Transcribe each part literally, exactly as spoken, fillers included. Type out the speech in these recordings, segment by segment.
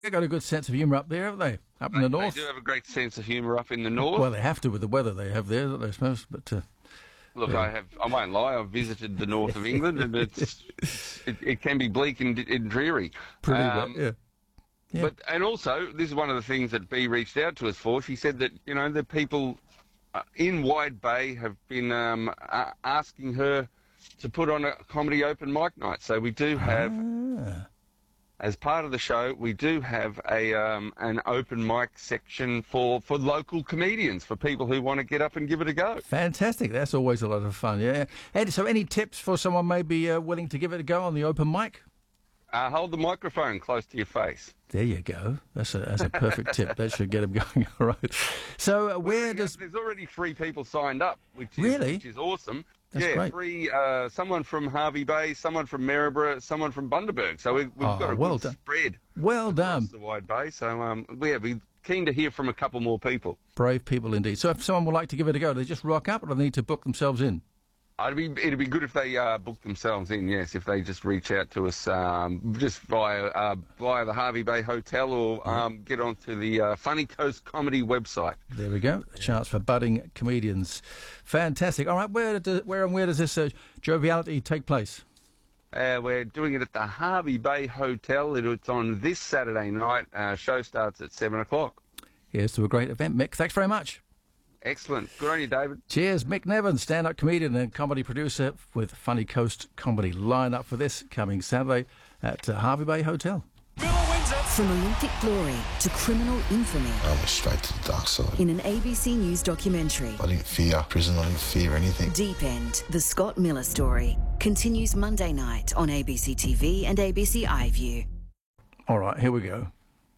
They've got a good sense of humour up there, haven't they? Up in They, the north. they do have a great sense of humour up in the north. Well, they have to with the weather they have there, I suppose. But uh, Look, yeah. I have. I won't lie. I've visited the north of England, and it's it, it can be bleak and, and dreary. pretty Um, well, yeah. Yeah. But and also, this is one of the things that Bea reached out to us for. She said that you know the people uh, in Wide Bay have been um, uh, asking her to put on a comedy open mic night. So we do have, Ah. as part of the show, we do have a um, an open mic section for, for local comedians, for people who want to get up and give it a go. Fantastic. That's always a lot of fun, yeah. And so any tips for someone maybe uh, willing to give it a go on the open mic? Uh, hold the microphone close to your face. There you go. That's a that's a perfect tip. That should get them going. All right. So uh, where does... There's already three people signed up, which is, Really? which is awesome. That's yeah, great. three. Uh, someone from Harvey Bay, someone from Maryborough, someone from Bundaberg. So we've, we've Oh, got a well good done. spread Well done. across the Wide Bay. So um, yeah, we're keen to hear from a couple more people. Brave people indeed. So if someone would like to give it a go, do they just rock up or do they need to book themselves in? It'd be it'd be good if they uh, book themselves in. Yes, if they just reach out to us um, just via uh, via the Harvey Bay Hotel or um, get onto the uh, Funny Coast Comedy website. There we go. A chance for budding comedians. Fantastic. All right, where do, where and where does this uh, joviality take place? Uh, we're doing it at the Harvey Bay Hotel. It's on this Saturday night. Uh, show starts at seven o'clock. Here's to a great event. Mick, thanks very much. Excellent. Good on you, David. Cheers. Mick Nevin, stand-up comedian and comedy producer with Funny Coast Comedy. Line up for this coming Saturday at uh, Harvey Bay Hotel. From Olympic glory to criminal infamy I went straight to the dark side. in an A B C News documentary. I didn't fear prison, I didn't fear anything. Deep End, the Scott Miller story, continues Monday night on A B C T V and A B C iView. All right, here we go.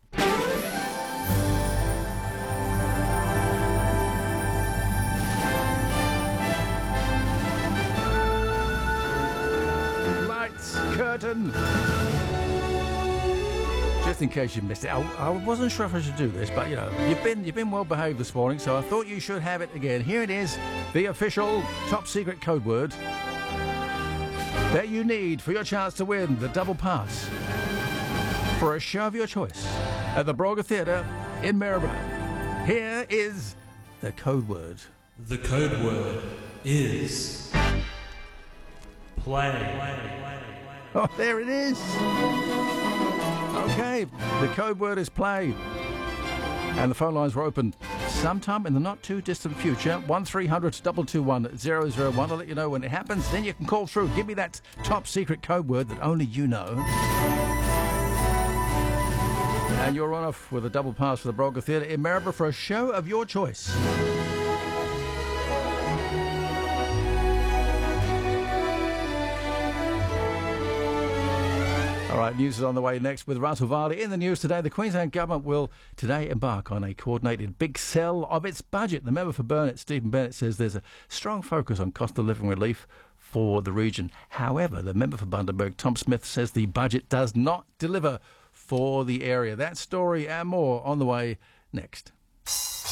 Lights, curtain. Just in case you missed it, I, I wasn't sure if I should do this, but you know, you've been you've been well behaved this morning, so I thought you should have it again. Here it is, the official top secret code word that you need for your chance to win the double pass for a show of your choice at the Brogger Theatre in Maryborough. Here is the code word. The code word is play. Oh, there it is. Okay, the code word is play. And the phone lines were open sometime in the not-too-distant future. one three hundred, two two one, zero zero one. I'll let you know when it happens. Then you can call through. Give me that top-secret code word that only you know. And you're on off with a double pass for the Brogger Theatre in Maryborough for a show of your choice. All right, news is on the way next with Russell Varley. In the news today, the Queensland Government will today embark on a coordinated big sell of its budget. The member for Burnett, Stephen Bennett, says there's a strong focus on cost of living relief for the region. However, the member for Bundaberg, Tom Smith, says the budget does not deliver for the area. That story and more on the way next.